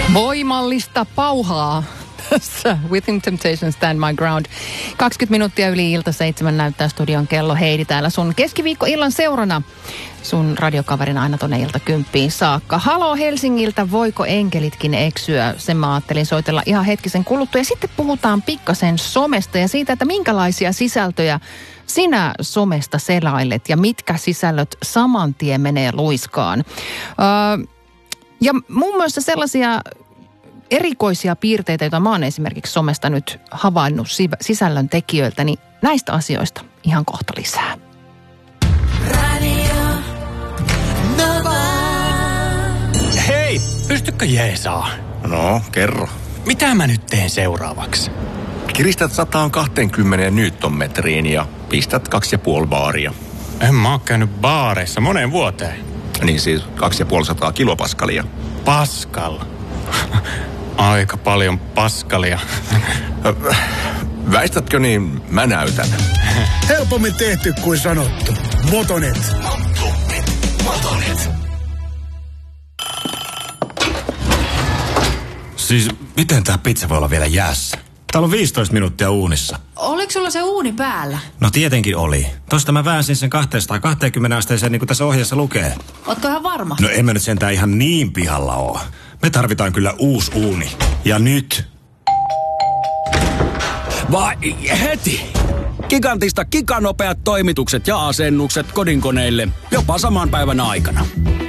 Voimallista pauhaa tässä Within Temptation Stand My Ground. 20 minuuttia yli ilta 7 näyttää studion kello. Heidi täällä sun keskiviikkoillan seurana. Sun radiokaverina aina tonne ilta 10 saakka. Haloo Helsingiltä, voiko enkelitkin eksyä? Sen mä ajattelin soitella ihan hetkisen kuluttua. Ja sitten puhutaan pikkasen somesta ja siitä, että minkälaisia sisältöjä sinä somesta selailet ja mitkä sisällöt saman tien menee luiskaan. Ja muun muassa sellaisia erikoisia piirteitä, joita mä oon esimerkiksi somesta nyt havainnut sisällön tekijöiltä, niin näistä asioista ihan kohta lisää. Radio Nova. Hei, pystykö jeesaa? No, kerro. Mitä mä nyt teen seuraavaksi? Kiristät 120 newtonmetriin ja pistät 2,5 baaria. En mä oo käynyt baareissa moneen vuoteen. Niin siis 2,5 kilopaskalia. Paskal. Aika paljon paskalia. Väistätkö niin, mä näytän. Helpommin tehty kuin sanottu. Motonet. Siis miten tää pizza voi olla vielä jäässä? Täällä on 15 minuuttia uunissa. Oliko sulla se uuni päällä? No tietenkin oli. Tosta mä väänsin sen 220 asteeseen niin kuin tässä ohjeessa lukee. Ootko ihan varma? No en mä nyt sentään ihan niin pihalla oo. Me tarvitaan kyllä uusi uuni. Ja nyt. Vai heti! Gigantista giganopeat toimitukset ja asennukset kodinkoneille jopa saman päivän aikana.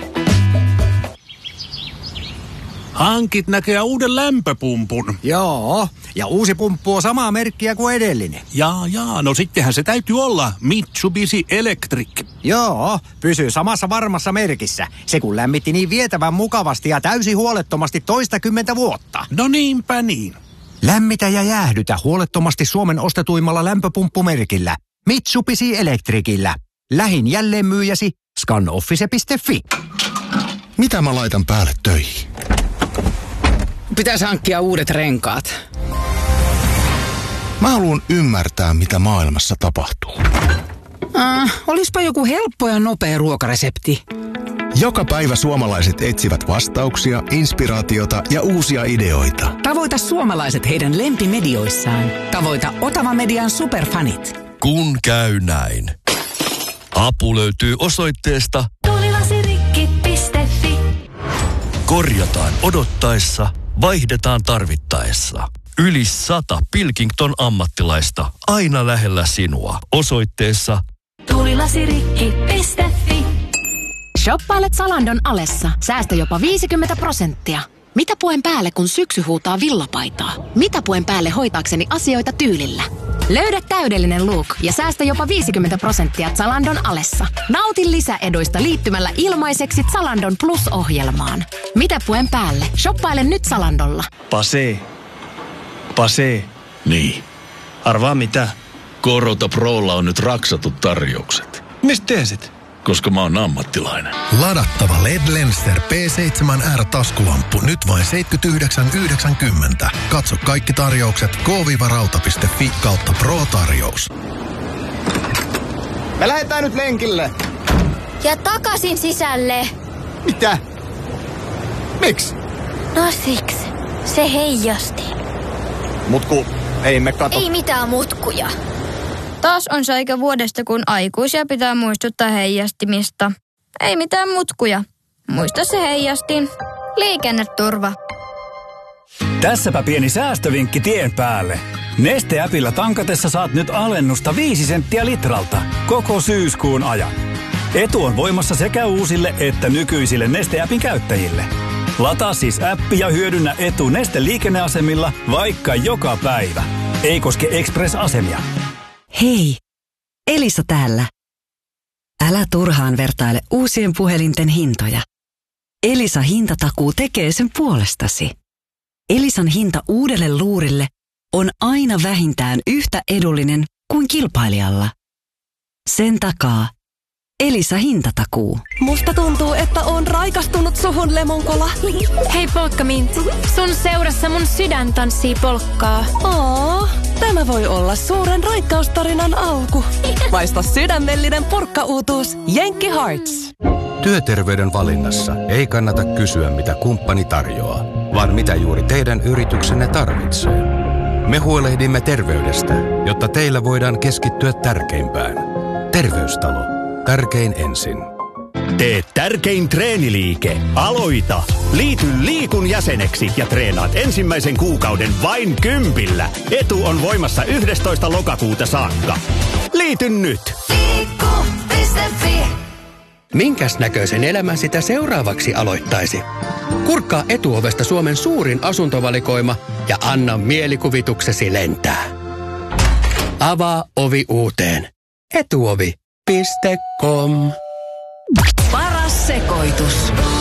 Hankit näköjään uuden lämpöpumpun. Joo, ja uusi pumppu on samaa merkkiä kuin edellinen. Jaa, no sittenhän se täytyy olla Mitsubishi Electric. Joo, pysyy samassa varmassa merkissä. Se kun lämmitti niin vietävän mukavasti ja täysin huolettomasti 20 vuotta. No niinpä niin. Lämmitä ja jäähdytä huolettomasti Suomen ostetuimmalla lämpöpumppumerkillä. Mitsubishi Electricillä. Lähin jälleenmyyjäsi scanoffice.fi. Mitä mä laitan päälle töihin? Pitäisi hankkia uudet renkaat. Mä haluan ymmärtää, mitä maailmassa tapahtuu. Olispa joku helppo ja nopea ruokaresepti. Joka päivä suomalaiset etsivät vastauksia, inspiraatiota ja uusia ideoita. Tavoita suomalaiset heidän lempimedioissaan. Tavoita Otava Median superfanit. Kun käy näin. Apu löytyy osoitteesta tulilasirikki.fi. Korjataan odottaessa, vaihdetaan tarvittaessa. Yli 100 Pilkington ammattilaista aina lähellä sinua. Osoitteessa tulilasirikki.fi. Shoppailet Zalandon alessa. Säästö jopa 50%. Mitä puen päälle, kun syksy huutaa villapaitaa? Mitä puen päälle hoitaakseni asioita tyylillä? Löydä täydellinen look ja säästä jopa 50% Zalandon alessa. Nauti lisäeduista liittymällä ilmaiseksi Zalandon Plus-ohjelmaan. Mitä puen päälle? Shoppaile nyt Zalandolla. Pase. Niin. Arvaa mitä? Korota Prolla on nyt raksatut tarjoukset. Mistä tiesit? Koska mä oon ammattilainen. Ladattava LED Lenster P7R-taskulamppu nyt vain 79,90. Katso kaikki tarjoukset k-rauta.fi/pro-tarjous. Me lähdetään nyt lenkille. Ja takaisin sisälle. Mitä? Miksi? No siksi. Se heijasti. Mutku, ei me kato. Ei mitään mutkuja. Taas on se aika vuodesta, kun aikuisia pitää muistuttaa heijastimista. Ei mitään mutkuja. Muista se heijastin. Liikenneturva. Tässäpä pieni säästövinkki tien päälle. Neste-äpillä tankatessa saat nyt alennusta 5 senttiä litralta koko syyskuun ajan. Etu on voimassa sekä uusille että nykyisille Neste-äpin käyttäjille. Lataa siis appi ja hyödynnä etu Neste-liikenneasemilla vaikka joka päivä. Ei koske Express-asemia. Hei, Elisa täällä. Älä turhaan vertaile uusien puhelinten hintoja. Elisa hintatakuu tekee sen puolestasi. Elisan hinta uudelle luurille on aina vähintään yhtä edullinen kuin kilpailijalla. Sen takaa Elisa hintatakuu. Musta tuntuu, että on raikastunut suhun, Lemonkola. Hei Polkkamintti, sun seurassa mun sydän tanssii polkkaa. Tämä voi olla suuren raikkaustarinan alku. Maista sydämellinen purkkauutuus Jenkki Hearts. Työterveyden valinnassa ei kannata kysyä, mitä kumppani tarjoaa, vaan mitä juuri teidän yrityksenne tarvitsee. Me huolehdimme terveydestä, jotta teillä voidaan keskittyä tärkeimpään. Terveystalo. Tärkein ensin. Tee tärkein treeniliike. Aloita! Liity Liikun jäseneksi ja treenaat ensimmäisen kuukauden vain 10. Etu on voimassa 11. lokakuuta saakka. Liity nyt! Liikku.fi. Minkäs näköisen elämän sitä seuraavaksi aloittaisi? Kurkkaa Etuovesta Suomen suurin asuntovalikoima ja anna mielikuvituksesi lentää. Avaa ovi uuteen. Etuovi.com. Paras sekoitus.